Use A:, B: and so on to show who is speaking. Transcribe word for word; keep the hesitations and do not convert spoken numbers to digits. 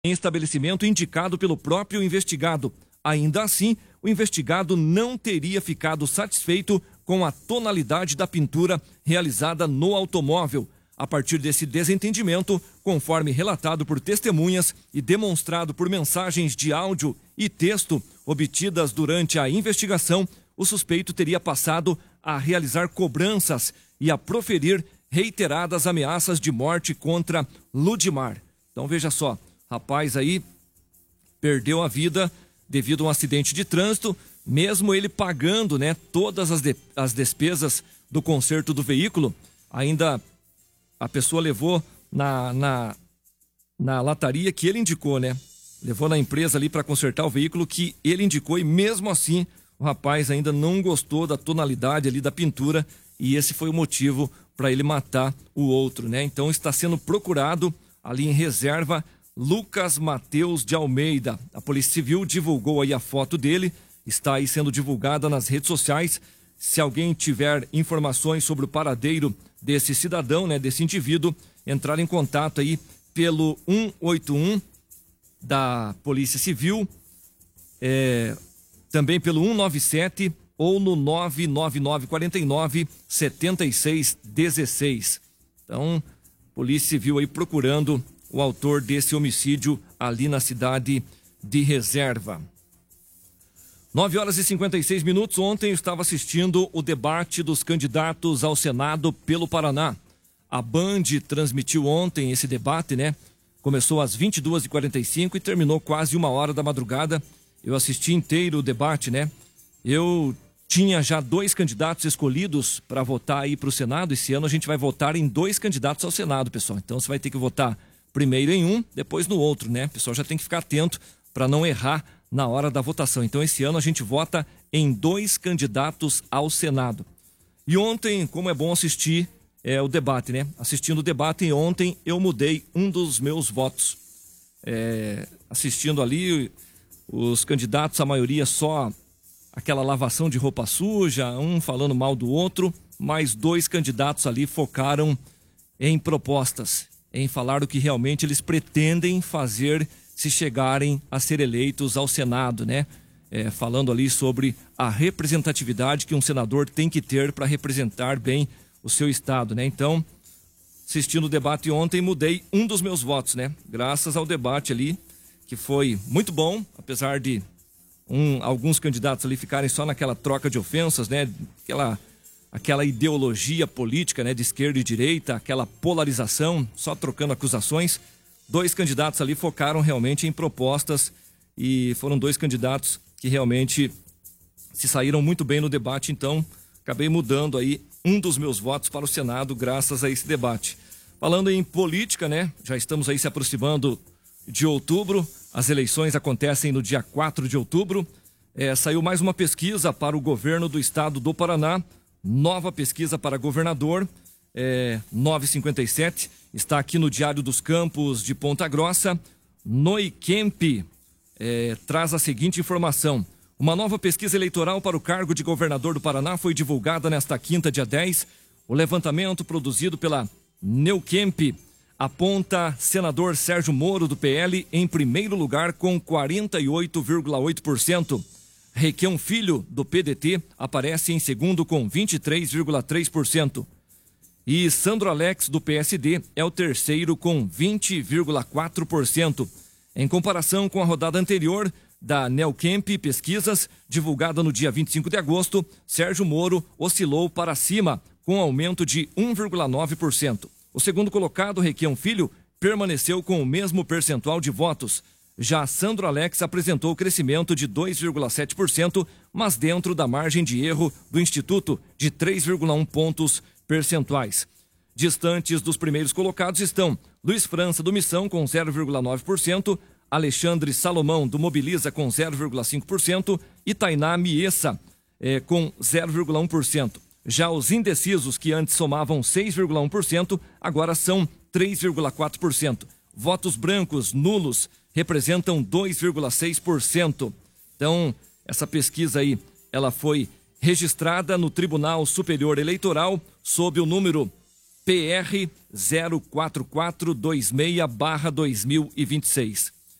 A: em estabelecimento indicado pelo próprio investigado. Ainda assim, o investigado não teria ficado satisfeito com a tonalidade da pintura realizada no automóvel. A partir desse desentendimento, conforme relatado por testemunhas e demonstrado por mensagens de áudio e texto obtidas durante a investigação, o suspeito teria passado a realizar cobranças e a proferir reiteradas ameaças de morte contra Ludmar. Então veja só, rapaz aí perdeu a vida devido a um acidente de trânsito, mesmo ele pagando, né, todas as, de, as despesas do conserto do veículo, ainda a pessoa levou na, na, na lataria que ele indicou, né? Levou na empresa ali para consertar o veículo que ele indicou e mesmo assim o rapaz ainda não gostou da tonalidade ali da pintura e esse foi o motivo para ele matar o outro, né? Então está sendo procurado ali em reserva Lucas Mateus de Almeida. A Polícia Civil divulgou aí a foto dele, está aí sendo divulgada nas redes sociais. Se alguém tiver informações sobre o paradeiro desse cidadão, né, desse indivíduo, entrar em contato aí pelo um oito um da Polícia Civil, é, também pelo um nove sete ou no nove nove nove quatro nove sete seis um seis. Então, Polícia Civil aí procurando o autor desse homicídio ali na cidade de Reserva. nove horas e cinquenta e seis minutos. Ontem eu estava assistindo o debate dos candidatos ao Senado pelo Paraná. A Band transmitiu ontem esse debate, né? Começou às vinte e duas e quarenta e cinco e terminou quase uma hora da madrugada. Eu assisti inteiro o debate, né? Eu tinha já dois candidatos escolhidos para votar aí para o Senado. Esse ano a gente vai votar em dois candidatos ao Senado, pessoal. Então você vai ter que votar primeiro em um, depois no outro, né? O pessoal já tem que ficar atento para não errar na hora da votação. Então esse ano a gente vota em dois candidatos ao Senado. E ontem, como é bom assistir é, o debate, né? Assistindo o debate ontem eu mudei um dos meus votos. É, assistindo ali os candidatos, a maioria só aquela lavação de roupa suja, um falando mal do outro, mas dois candidatos ali focaram em propostas, em falar o que realmente eles pretendem fazer se chegarem a ser eleitos ao Senado, né? É, falando ali sobre a representatividade que um senador tem que ter para representar bem o seu estado, né? Então, assistindo o debate ontem, mudei um dos meus votos, né? Graças ao debate ali, que foi muito bom, apesar de um, alguns candidatos ali ficarem só naquela troca de ofensas, né? Aquela, aquela ideologia política, né? De esquerda e direita, aquela polarização, só trocando acusações. Dois candidatos ali focaram realmente em propostas e foram dois candidatos que realmente se saíram muito bem no debate, então acabei mudando aí um dos meus votos para o Senado graças a esse debate. Falando em política, né? Já estamos aí se aproximando de outubro, as eleições acontecem no dia quatro de outubro. É, saiu mais uma pesquisa para o governo do estado do Paraná, nova pesquisa para governador, é, nove e cinquenta e sete, está aqui no Diário dos Campos de Ponta Grossa. Noiquemp é, traz a seguinte informação: uma nova pesquisa eleitoral para o cargo de governador do Paraná foi divulgada nesta quinta, dia dez. O levantamento produzido pela Neuquemp aponta senador Sérgio Moro, do P L, em primeiro lugar com quarenta e oito vírgula oito por cento. Requião Filho, do P D T, aparece em segundo com vinte e três vírgula três por cento. E Sandro Alex, do P S D, é o terceiro com vinte vírgula quatro por cento. Em comparação com a rodada anterior da Neuquemp Pesquisas, divulgada no dia vinte e cinco de agosto, Sérgio Moro oscilou para cima, com aumento de um vírgula nove por cento. O segundo colocado, Requião Filho, permaneceu com o mesmo percentual de votos. Já Sandro Alex apresentou crescimento de dois vírgula sete por cento, mas dentro da margem de erro do Instituto, de três vírgula um pontos percentuais. Distantes dos primeiros colocados estão Luiz França, do Missão, com zero vírgula nove por cento, Alexandre Salomão, do Mobiliza, com zero vírgula cinco por cento e Tainá Miessa, eh, com zero vírgula um por cento. Já os indecisos, que antes somavam seis vírgula um por cento, agora são três vírgula quatro por cento. Votos brancos nulos representam dois vírgula seis por cento. Então, essa pesquisa aí, ela foi registrada no Tribunal Superior Eleitoral sob o número P R zero quatro quatro dois seis barra dois mil e vinte e seis.